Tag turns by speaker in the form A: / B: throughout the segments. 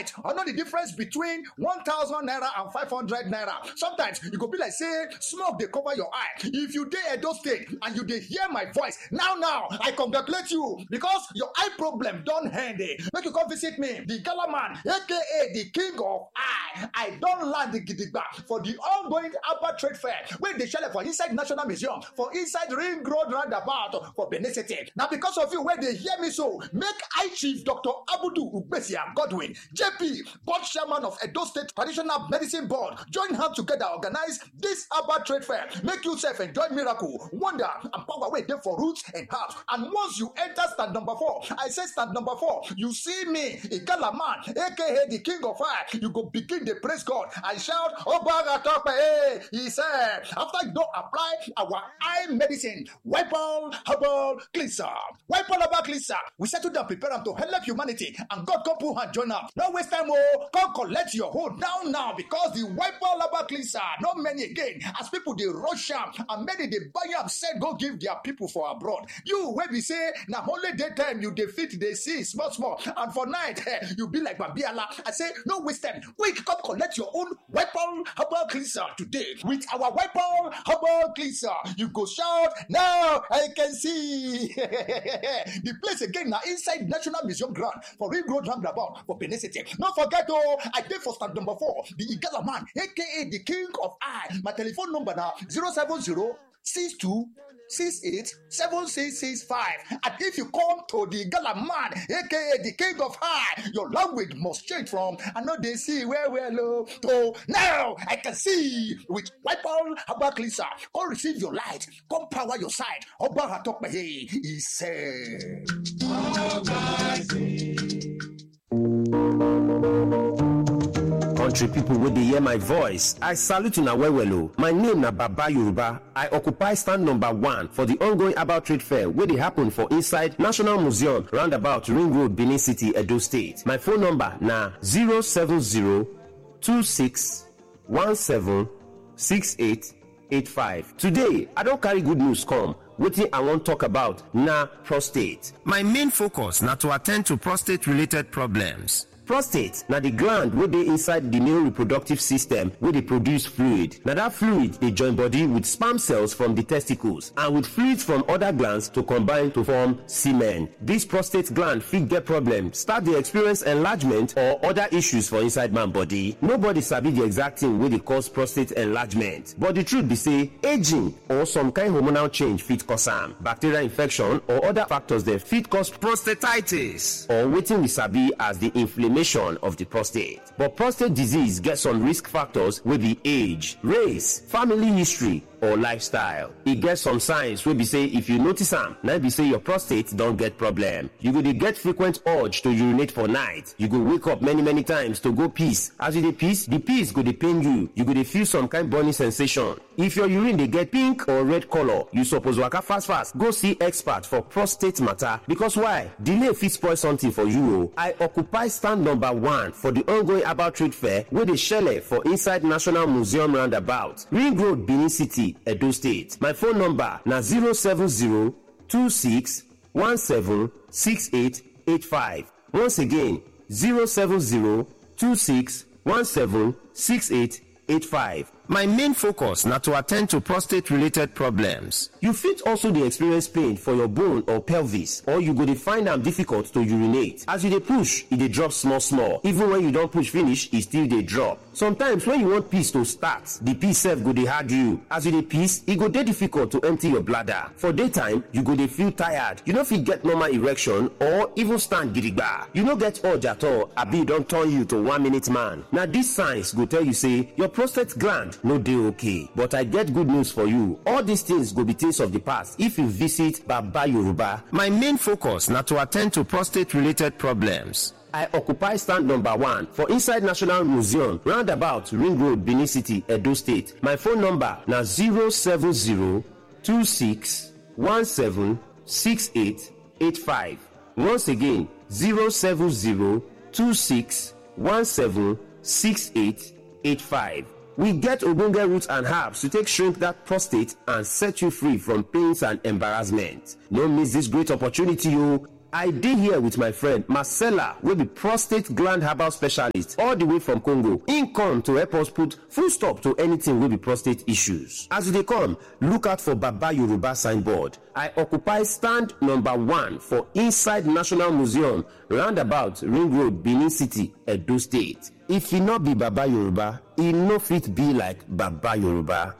A: night, I know the difference between 1,000 naira and 500 naira. Sometimes you go be like say smoke dey cover your eye. If you dey Edo State and you dey hear my voice now, I congratulate you because your eye problem don end. Make you come visit me, the Gala man, aka the king of eye. I don land the gidigba for the ongoing Abba Trade Fair wey dey shele for inside National Museum, for inside Ring Road roundabout for Benin City. Na because of you wey dey hear me so, make I Chief Dr. Abudu Ugbesia Godwin, JP, board chairman of Edo State Traditional Medicine Board, join hands together organize this Abba Trade Fair. Make yourself enjoy miracle, wonder, and power wey dey for roots and herbs. And once you enter stand number 4, I say stand number 4, you see me, Igala man, aka the king of fire, you go begin to praise God and shout, Obaga Tope, he said, after you don't apply our eye medicine, Wipol Herbal Cleanser. Wipol Herbal Cleanser, we settle down, prepare them to help humanity, and God come put hand join up. No waste time, come collect your hold down now, because the Wipol Herbal Cleanser, not many again, as people they rush up and many they buy up, said go give their people for abroad. You where we say now only daytime you defeat they see small, and for night you be like Babiala. I say no waste time. Quick, come collect your own Wipol Herbal Cleanser today. With our Wipol Herbal Cleanser, you go shout now. I can see the place again now inside National Museum ground for Ring Road roundabout for Benin City. Don't forget I did for stand number 4, the Igala man, aka the king of eye. My telephone number now 070-6268-7665. And if you come to the Gala man, aka the king of high, your language must change from I know they see where we're low to now I can see with Wipol Herbal Cleanser. Come receive your light, come power your side. Oba Hatokpe, he said.
B: Country people wey dey hear my voice, I salute una well o. My name na Baba Yoruba. I occupy stand number 1 for the ongoing About Trade Fair wey dey happen for inside National Museum roundabout Ring Road, Benin City, Edo State. My phone number na 070-2617-6885. Today, I don carry good news come. Wetin I wan talk about na prostate. My main focus na to attend to prostate related problems. Prostate na the gland wey dey inside the male reproductive system wey dey produce fluid. Na that fluid dey join body with sperm cells from the testicles and with fluids from other glands to combine to form semen. This prostate gland fit get problem, start dey experience enlargement or other issues for inside man body. Nobody sabi the exact thing wey dey cause prostate enlargement, but the truth be say aging or some kind hormonal change fit cause am. Bacterial infection or other factors dem fit cause prostatitis or wetin we sabi as the inflammation of the prostate. But prostate disease gets some risk factors wey be age, race, family history, or lifestyle. E get some signs wey be say if you notice am, na be say your prostate don get problem. You go dey get frequent urge to urinate for night. You go wake up many times to go piss. As you dey piss, the piss go dey pain you. You go dey feel some kind burning sensation. If your urine dey get pink or red color, you suppose waka fast go see expert for prostate matter, because why? Delay fit spoil something for you o. I occupy stand number 1 for the ongoing About Trade Fair wey dey shele for inside National Museum roundabout Ring Road, Benin City, Edo State. My phone number na 070-2617-6885. Once again, 070-2617-6885. My main focus na to attend to prostate related problems. You fit also dey experience pain for your bone or pelvis, or you go dey find am difficult to urinate. As you dey push, e dey drop small. Even when you don push finish, e still dey drop. Sometimes when you want piss to start, the piss sef go dey hard you. As you dey piss, e go dey difficult to empty your bladder. For daytime, you go dey feel tired. You no fit get normal erection or even stand gidigba. You no get urge at all, abi e don turn you to 1-minute man. Na these signs go tell you say your prostate gland no dey okay. But I get good news for you. All these things go be things of the past if you visit Baba Yoruba. My main focus na to attend to prostate related problems. I occupy stand number 1 for inside National Museum, roundabout Ring Road, Benin City, Edo State. My phone number na 070-2617-6885. Once again, 070-2617-6885. We get ogbonge roots and herbs to take shrink that prostate and set you free from pains and embarrassment. No miss this great opportunity, o. I dey here with my friend Marcella wey be prostate gland herbal specialist all the way from Congo. Im come to help us put full stop to anything wey be prostate issues. As you dey come, look out for Baba Yoruba signboard. I occupy stand number 1 for inside National Museum, roundabout Ring Road, Benin City, Edo State. If e no be Baba Yoruba, e no fit be like Baba Yoruba.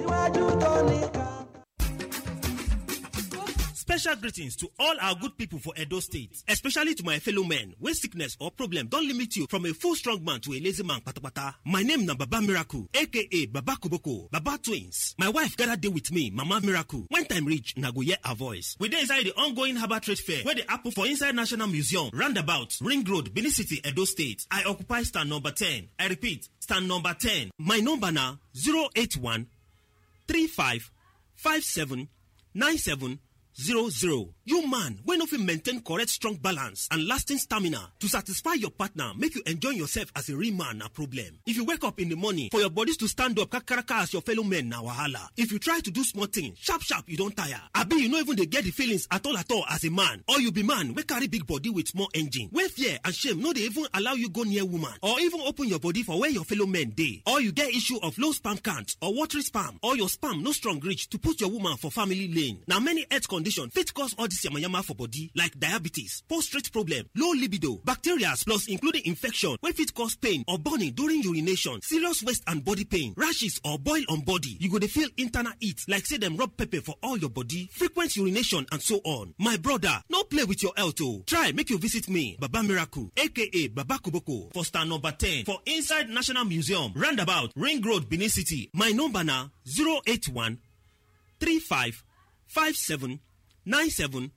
C: Special greetings to all our good people for Edo State, especially to my fellow men when sickness or problem don't limit you from a full strong man to a lazy man patapata. My name na Baba Miracle, aka Baba Koboko, Baba Twins. My wife gathered there with me, Mama Miracle. When time reach, na go hear her voice. We dey inside the ongoing Herbal Trade Fair where the apple for inside National Museum, roundabout, Ring Road, Benin City, Edo State. I occupy stand number 10. I repeat, stand number 10. My number na 081 35 57 97 00. You man, when of you maintain correct strong balance and lasting stamina to satisfy your partner, make you enjoy yourself as a real man na problem. If you wake up in the morning for your bodies to stand up kakaraka as your fellow men na wahala. If you try to do small thing, sharp you don't tire. Abi you no even dey get the feelings at all as a man. Or you be man wey carry big body with small engine. Where fear and shame no dey even allow you go near woman or even open your body for where your fellow men dey. Or you get issue of low sperm count or watery sperm, or your sperm no strong reach to put your woman for family lane. Now many health conditions fit cause all this yamayama for body like diabetes, prostate problem, low libido, bacteria plus including infection wey fit cause pain or burning during urination, serious waist and body pain, rashes or boil on body. You go dey feel internal heat like say dem rub pepper for all your body, frequent urination and so on. My brother, no play with your health o. Try make you visit me, Baba Miracle, aka Baba Koboko, for stand number 10 for inside National Museum, roundabout Ring Road, Benin City. My number na 081 35 57 9700.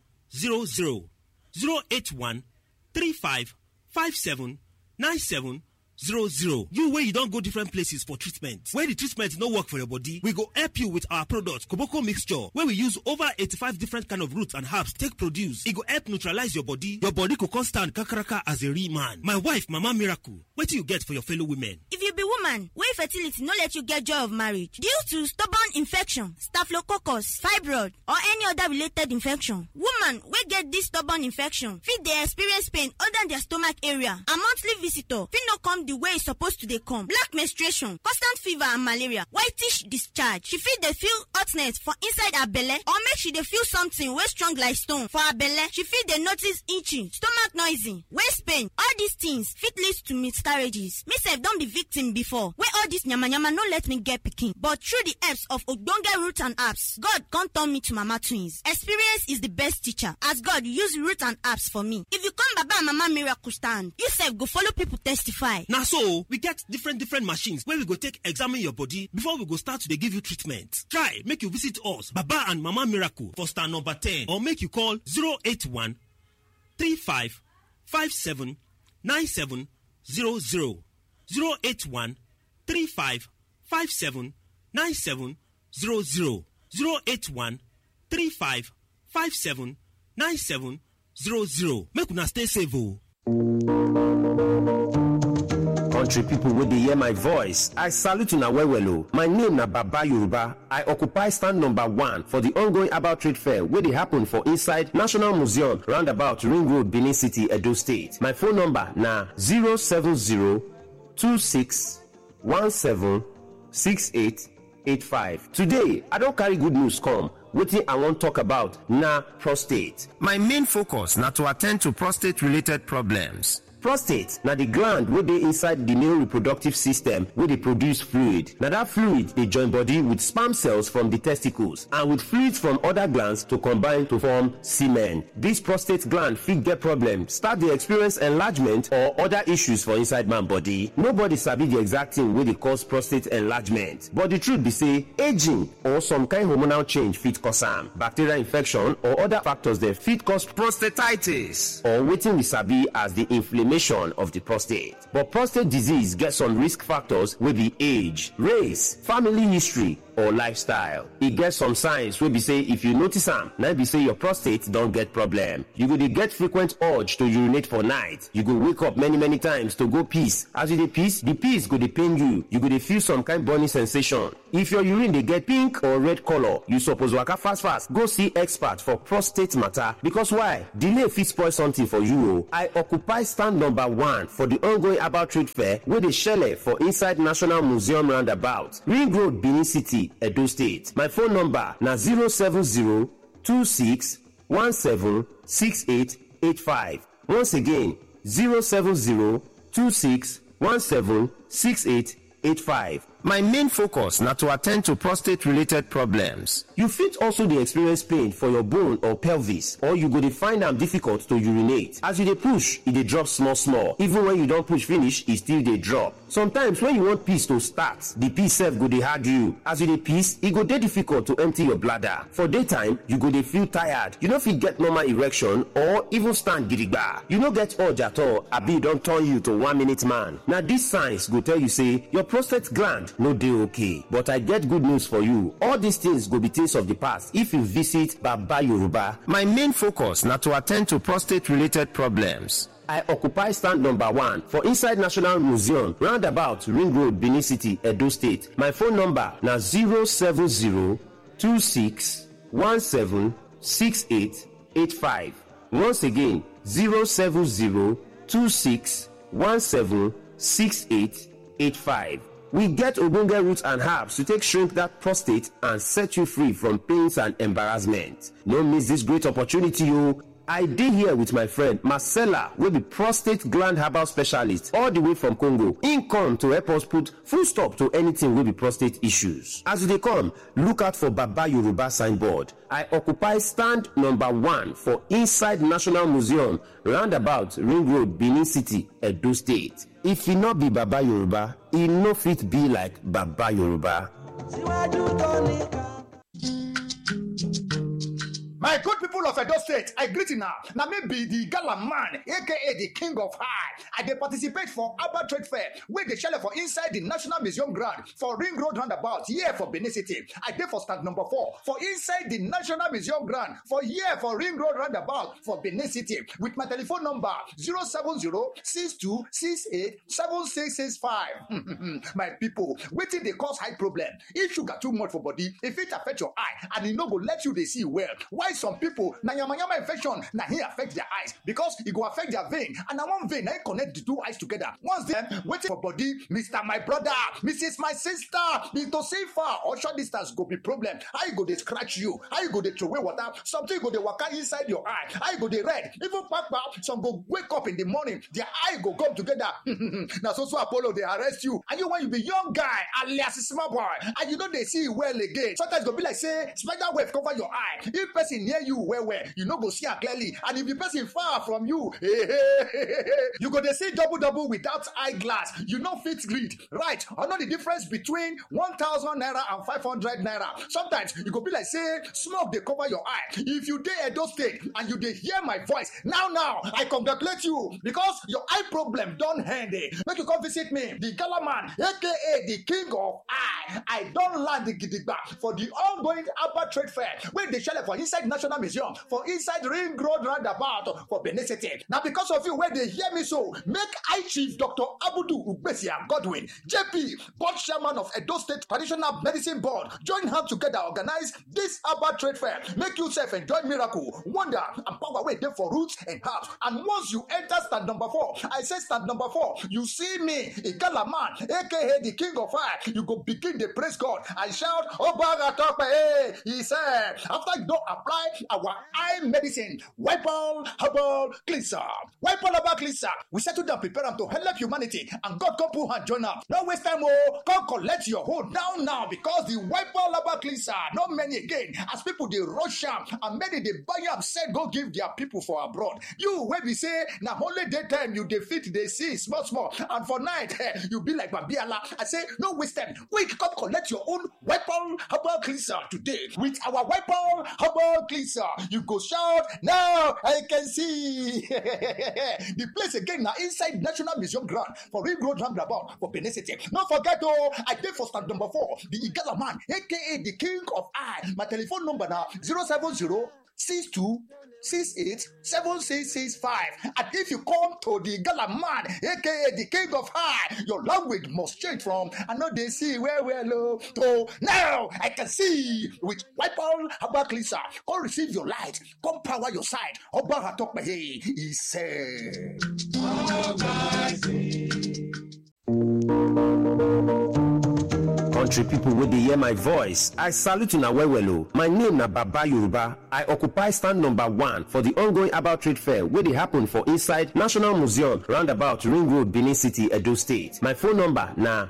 C: 081 35 57 9700. You where you don't go different places for treatment. Where the treatment no work for your body, we go help you with our product Koboko Mixture, where we use over 85 different kind of roots and herbs take produce. It go help neutralize your body. Your body could stand kakaraka as a real man. My wife, Mama Miracle, what do you get for your fellow women?
D: If you be woman, wey fertility no let you get joy of marriage due to stubborn infection, staphylococcus, fibroid, or any other related infection. Woman wey get this stubborn infection fit dey experience pain under their stomach area. A monthly visitor fit no come the way it's supposed to dey come. Black menstruation, constant fever and malaria, whitish discharge. She fit dey feel hotness for inside her belle, or make she dey feel something wey strong like stone for her belle. She fit dey notice itching, stomach noisy, waist pain. All these things fit lead to miscarriages. Me sef don be victim before, wey all this yamayama no let me get pikin. But through the helps of ogbonge root and herbs, God come turn me to Mama Twins. Experience is the best teacher, as God use root and herbs for me. If you come Baba and Mama Miracle stand, you sef go follow people testify.
C: Now so, we get different machines where we go take examine your body before we go start to give you treatment. Try make you visit us, Baba and Mama Miracle, for stand number 10, or make you call 081 35 57 9700. 081 35 57 9700. 081 35 57 9700. Make una stay safe o.
B: Country people wey dey hear my voice, I salute una well o. My name na Baba Yoruba. I occupy stand number 1 for the ongoing Herbal Trade Fair wey dey happen for inside National Museum, roundabout Ring Road, Benin City, Edo State. My phone number na 07026176885. Today, I don carry good news come. Wetin I wan talk about na prostate. My main focus na to attend to prostate related problems. Prostate na the gland wey dey inside the male reproductive system wey dey produce fluid. Na that fluid dey join body with sperm cells from the testicles and with fluids from other glands to combine to form semen. This prostate gland fit get problem, start dey experience enlargement or other issues for inside man body. Nobody sabi the exact thing wey dey cause prostate enlargement, but the truth be say aging or some kind hormonal change fit cause am. Bacterial infection or other factors dem fit cause prostatitis, or wetin we sabi as the inflammation of the prostate. But prostate disease gets some risk factors wey be age, race, family history, or lifestyle. E get some signs wey be say if you notice am, na be say your prostate don get problem. You go dey get frequent urge to urinate for night. You go wake up many times to go piss. As you dey piss, the piss go dey pain you. You go dey feel some kind burning sensation. If your urine dey get pink or red color, you suppose waka fast go see expert for prostate matter, because why? Delay fit spoil something for you o. I occupy stand number 1 for the ongoing herbal trade fair wey dey shele for inside National Museum roundabout, Ring Road, Benin City, Edo State. My phone number na 07026176885. Once again, 07026176885. My main focus na to attend to prostate related problems. You fit also dey experience pain for your bone or pelvis, or you go dey find am difficult to urinate. As you dey push, e dey drop small. Even when you don push finish, e still dey drop. Sometimes when you want piss to start, the piss sef go dey hard you. As you dey piss, e go dey difficult to empty your bladder. For daytime, you go dey feel tired. You no fit get normal erection or even stand gidigba. You no get urge at all, abi e don turn you to 1-minute man. Na these signs go tell you say your prostate gland no dey okay. But I get good news for you. All these things go be things of the past if you visit Baba Yoruba. My main focus na to attend to prostate related problems. I occupy stand number 1 for inside National Museum, roundabout Ring Road, Benin City, Edo State. My phone number na 07026176885. Once again, 07026176885. We get ogbonge roots and herbs to take shrink that prostate and set you free from pains and embarrassment. No miss this great opportunity, o. I dey here with my friend Marcella, wey be prostate gland herbal specialist all the way from Congo. Im come to help us put full stop to anything wey be prostate issues. As you dey come, look out for Baba Yoruba signboard. I occupy stand number 1 for inside National Museum, roundabout Ring Road, Benin City, Edo State. If e no be Baba Yoruba, e no fit be like Baba Yoruba.
A: My good people of Edo State, I greet you now. Now maybe the gala man, aka the king of high. I dey participate for Abba Trade Fair, where they shell for inside the National Museum ground for Ring Road roundabout, here for Benin City. I dey for stand number 4 for inside the National Museum ground for here for Ring Road roundabout for Benin City with my telephone number 070-6268-7665. My people, wetin dey cause high problem? If sugar too much for body, if it affect your eye and e no go let you dey see well. Why some people na yamayama infection na here affect their eyes, because e go affect their vein, and na one vein na connect the two eyes together. Once dem waiting for body, Mr. My brother, Mrs. My sister, to see far or short distance go be problem. How you go dey scratch you? How you go dey throw away water? Something go dey waka inside your eye. How you go dey red? Even kpakpa, some go wake up in the morning, their eye go come together. Na so Apollo dey arrest you, and you when you be young guy alias small boy, and you no dey see well again. Sometimes go be like say spider web cover your eye. If person near you well, you no go see am clearly, and if the person far from you, you go dey see double without eyeglass. You no fit read, right? I know the difference between 1,000 naira and 500 naira. Sometimes you go be like say smoke dey cover your eye. If you dey Edo State and you dey hear my voice now, I congratulate you, because your eye problem don end. Make you come visit me, the Gala man, aka the king of eye. I don land the gidigba for the ongoing Abba Trade Fair, where they shell for inside National Museum, for inside Ring Road roundabout for Benin City. Now because of you, where they hear me so, make I Chief Dr. Abudu Ugbesia Godwin, JP, board chairman of Edo State Traditional Medicine Board, join hands together, organize this Abba Trade Fair. Make yourself enjoy miracle, wonder, and power way there for roots and herbs. And once you enter stand number 4, I say stand number 4, you see me, Igala man, aka the king of fire, you go begin to praise God and shout, Obaga Tope, hey, he said, after you don't apply our eye medicine, wipe all herbal cleanser, we settle down, prepare them to help humanity, and God come put hand join up. No waste time, come collect your hold down now, because the wipe all herbal cleanser, not many again, as people they rush am, and many they buy am, said go give their people for abroad. You where we say now only daytime you defeat they see small, and for night you be like Babiala. I say no waste time, quick come collect your own wipe all herbal cleanser today with our wipe all herbal herbal cleanser. You go shout, now I can see. The place again now inside National Museum ground for Ring Road Roundabout for Benin City. Don't forget, I pay for stand number 4, the Igala man, aka the King of Eye. My telephone number now 070-6268-7665. And if you come to the Gala man, aka the King of High, your language must change from I know they see where we're low to now I can see with Wipe All Herbal Cleanser. Come receive your light, come power your side. Oba Hatok Mehe, he said.
B: Country people wey dey hear my voice, I salute una well well o. My name na Baba Yoruba. I occupy stand number 1 for the ongoing herbal trade fair wey dey happen for inside National Museum roundabout Ring Road, Benin City, Edo State. My phone number na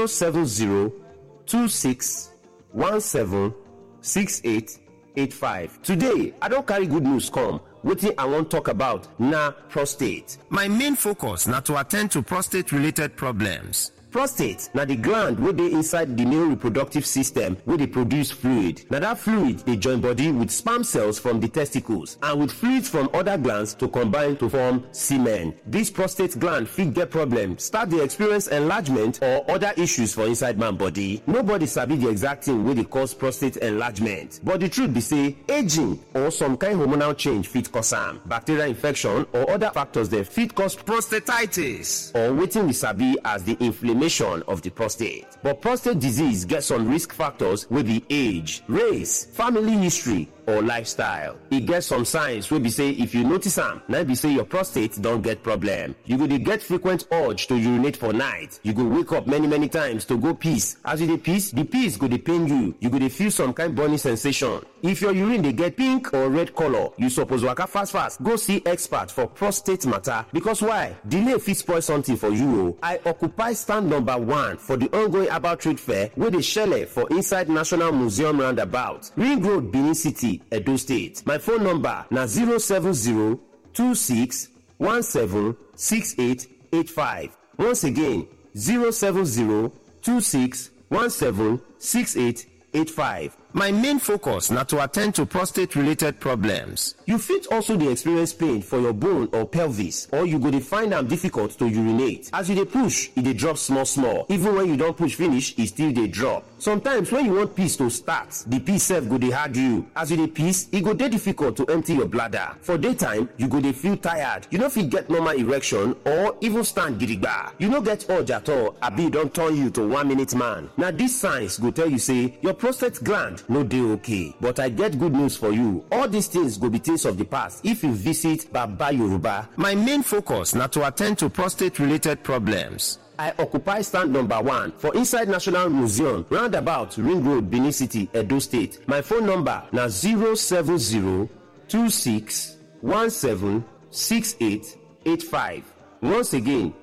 B: 070-2617-6885. Today, I don carry good news come. Wetin I wan talk about na prostate. My main focus na to attend to prostate related problems. Prostate na the gland wey dey inside the male reproductive system wey dey produce fluid. Na that fluid dey join body with sperm cells from the testicles and with fluids from other glands to combine to form semen. This prostate gland fit get problem, start dey experience enlargement or other issues for inside man body. Nobody sabi the exact thing wey dey cause prostate enlargement, but the truth be say aging or some kind hormonal change fit cause am. Bacterial infection or other factors dem fit cause prostatitis or wetin we sabi as the inflammation of the prostate. But prostate disease gets some risk factors wey be age, race, family history, or lifestyle. E get some signs wey be say if you notice am, na be say your prostate don get problem. You go dey get frequent urge to urinate for night. You go wake up many times to go piss. As you dey piss, the piss go dey pain you. You go dey feel some kind burning sensation. If your urine dey get pink or red color, you suppose waka fast go see expert for prostate matter. Because why? Delay fit spoil something for you o. I occupy stand number 1 for the ongoing herbal trade fair wey dey shele for inside National Museum roundabout, Ring Road, Benin City, Edo State. My phone number na 070-2617-6885. Once again, 070-2617-6885. My main focus na to attend to prostate related problems. You fit also dey experience pain for your bone or pelvis, or you go dey find am difficult to urinate. As you dey push, e dey drop small. Even when you don push finish, e still dey drop. Sometimes when you want piss to start, the piss sef go dey hard you. As you dey piss, e go dey difficult to empty your bladder. For daytime, you go dey feel tired. You no fit get normal erection or even stand gidigba. You no get urge at all, abi e don turn you to 1-minute man. Na these signs go tell you say your prostate gland no dey okay. But I get good news for you. All these things go be things of the past if you visit Baba Yoruba. My main focus na to attend to prostate related problems. I occupy stand number 1 for inside National Museum roundabout Ring Road, Benin City, Edo State. My phone number na 070-2617-6885. Once again,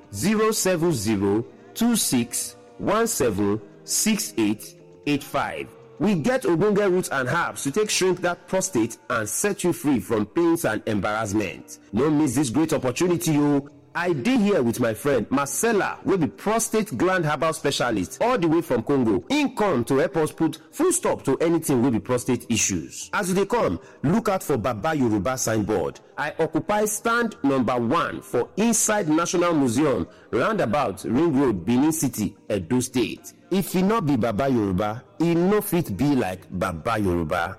B: 070-2617-6885. We get ogbonge roots and herbs to take shrink that prostate and set you free from pains and embarrassment. No miss this great opportunity, o. I dey here with my friend Marcella, wey be prostate gland herbal specialist all the way from Congo. Im come to help us put full stop to anything wey be prostate issues. As you dey come, look out for Baba Yoruba signboard. I occupy stand number 1 for inside National Museum roundabout Ring Road, Benin City, Edo State. If e no be Baba Yoruba, e no fit be like Baba Yoruba.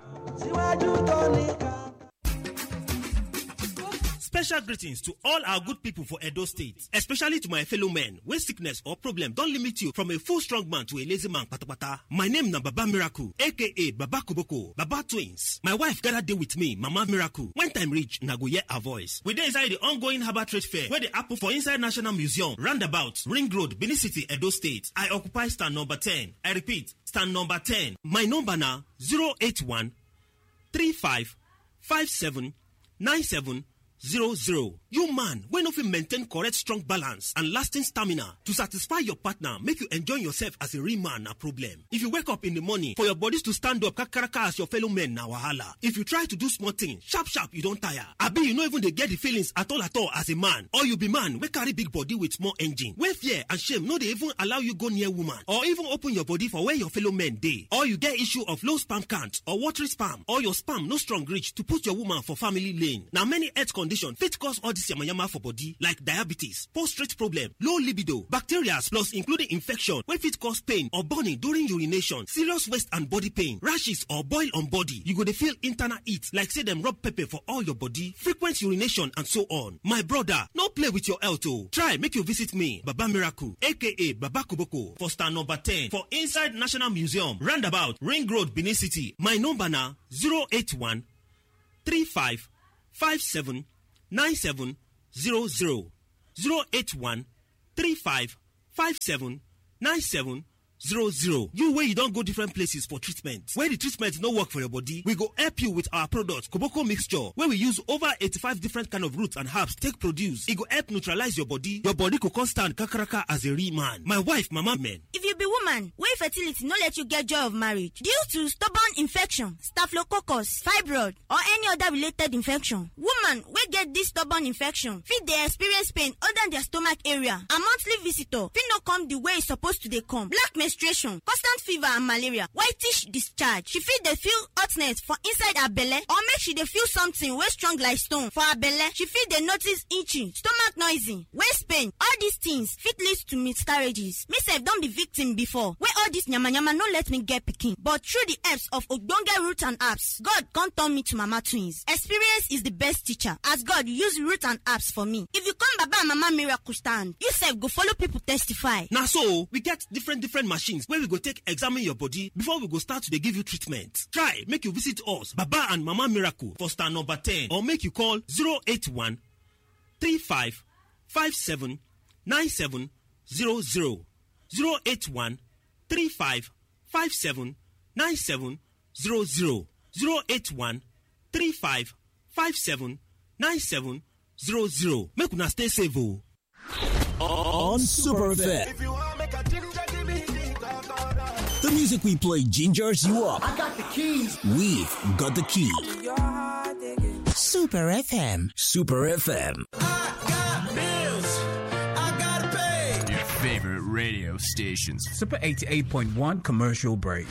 C: Special greetings to all our good people for Edo State, especially to my fellow men when sickness or problem don't limit you from a full strong man to a lazy man patapata. My name na Baba Miracle, aka Baba Koboko, Baba Twins. My wife gathered day with me, Mama Miracle. When time reach, na go hear her voice. We dey inside the ongoing Herbal Trade Fair where the apple for inside National Museum, roundabout, Ring Road, Benin City, Edo State. I occupy stand number 10. I repeat, stand number 10. My number na 081 35 57 97 00. You man, wey no fit maintain correct strong balance and lasting stamina to satisfy your partner, make you enjoy yourself as a real man na problem. If you wake up in the morning for your bodies to stand up kakaraka as your fellow men na wahala. If you try to do small things, sharp you don tire. Abi you no even dey get the feelings at all as a man. Or you be man wey carry big body with small engine. Wey fear and shame no dey even allow you go near woman or even open your body for where your fellow men dey. Or you get issue of low sperm count or watery sperm, or your sperm no strong reach to put your woman for family lane. Now many health conditions fit cause all this yamayama for body, like diabetes, prostate problem, low libido, bacteria plus including infection wey fit cause pain or burning during urination, serious waist and body pain, rashes or boil on body. You go dey feel internal heat like say dem rub pepper for all your body, frequent urination and so on. My brother, no play with your health o. Try make you visit me, Baba Miracle, aka Baba Koboko, for stand number 10 for inside National Museum, roundabout Ring Road, Benin City. My number na 081 35 57 97 00. 081 35 57 97 00. You wey you don go different places for treatment, where the treatment no work for your body, we go help you with our product Koboko mixture, where we use over 85 different kind of roots and herbs take produce. E go help neutralize your body go come stand kakaraka as a real man. My wife, Mama Men.
D: If you be woman wey fertility no let you get joy of marriage due to stubborn infection, staphylococcus, fibroid or any other related infection, woman wey get this stubborn infection fit dey experience pain under their stomach area and monthly visitor fit no come the way e suppose to dey come. Black menstruation, constant fever and malaria, whitish discharge. She fit dey feel hotness for inside her belle, or make she dey feel something wey strong like stone for her belle. She fit dey notice itching, stomach noisy, waist pain. All these things fit lead to miscarriages. Me sef don be victim before, wey all this yamayama no let me get pikin. But through the helps of ogbonge root and herbs, God come turn me to mama twins. Experience is the best teacher, as God use root and herbs for me. If you come Baba and Mama Miracle stand, you sef go follow people testify.
C: Na so we get different machines where we go take examine your body before we go start to dey give you treatment. Try make you visit us, Baba and Mama Miracle, for stand number 10, or make you call 081 35 57 97 00. 081 35 57 97 00. 081 35 57 97 00. Make una stay safe o.
E: On Super FM. The music we play gingers you up.
A: I got the keys.
E: We've got the key. Super FM. Super FM.
F: I got bills. I gotta pay.
G: Your favorite radio stations.
H: Super 88.1 commercial break.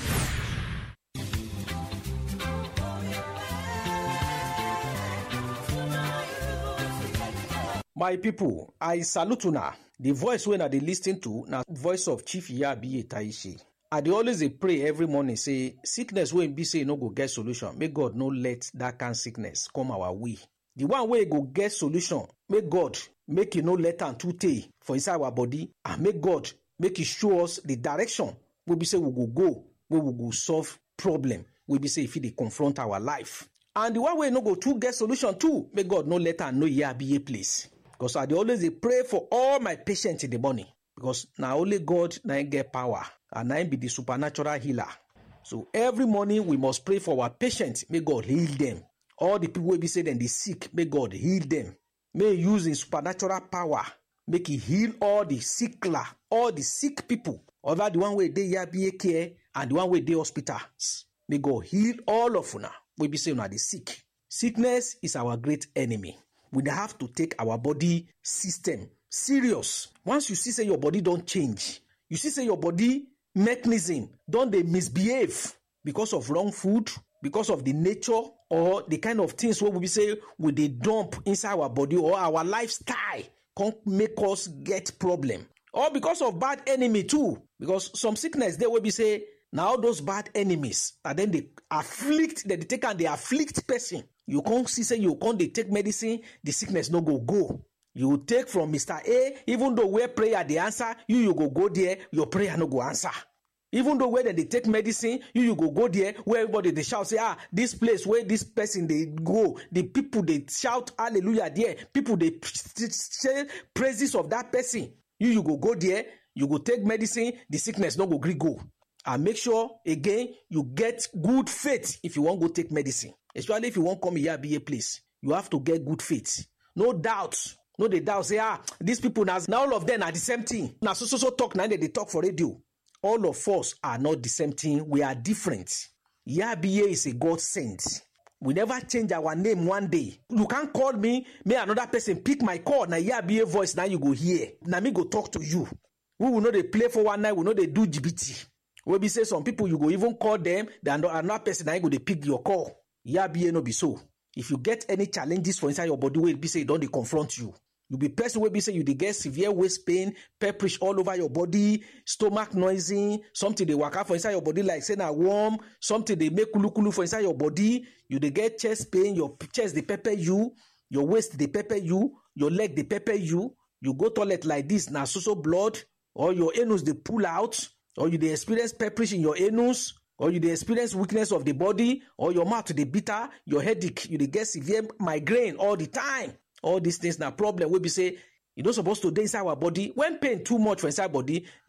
I: My people, I salute una. The voice when I dey listen to na voice of Chief Yabi Taishi. I dey always dey pray every morning say sickness wey be say no go get solution. May God no let that kind sickness come our way. The one wey go get solution, may God make you no let am too tey for inside our body, and make God make you show us the direction wey be say we go, where we go solve problem wey be say if dey confront our life. And the one wey no go too get solution too, may God no let am know here be a place. Because I dey always dey pray for all my patients in the morning. Because now only God na get power, and I be the supernatural healer. So every morning we must pray for our patients. May God heal them. All the people will be saying they sick, may God heal them. May He use His supernatural power, make He heal all the sickler, all the sick people. Over the one way they here be care and the one way they hospitals. May God heal all of una. We be saying una the sick. Sickness is our great enemy. We have to take our body system serious. Once you see say your body don't change, you see say your body mechanism don't they misbehave because of wrong food, because of the nature or the kind of things what we say we they dump inside our body, or our lifestyle can make us get problem, or because of bad enemy too. Because some sickness they will be say now those bad enemies, and then they afflict, they take and they afflict person. You can't see say you can't they take medicine, the sickness no go. You take from Mr. A, even though where prayer the answer, you go there, your prayer no go answer. Even though where they take medicine, you go there, where everybody they shout, say, this place where this person they go, the people they shout hallelujah there, people they say praises of that person. You go there, you go take medicine, the sickness no go go. And make sure again you get good faith if you want go take medicine. Especially if you want come here be a place, you have to get good faith. No doubt. No, they doubt. Say, these people now all of them are the same thing. Now, so talk now, they talk for radio. All of us are not the same thing. We are different. Yabiye is a God sent. We never change our name one day. You can't call me, may another person pick my call. Now Yabiye voice, now you go hear. Now me go talk to you. We will know they play for one night, we know they do GBT. We be say some people, you go even call them, then another person, now you go they pick your call. Yabiye no be so. If you get any challenges for inside your body, will be say don't they confront you. You be person will be say you dey get severe waist pain, pepperish all over your body, stomach noisy, something they work out for inside your body like say na warm, something they make kulu for inside your body. You dey get chest pain, your chest they pepper you, your waist they pepper you, your leg they pepper you. You go toilet like this, na so blood, or your anus they pull out, or you dey experience pepperish in your anus, or you dey experience weakness of the body, or your mouth they bitter, your headache, you dey get severe migraine all the time. All these things na problem wey be say you don't supposed to dey inside our body. When pain too much for inside body,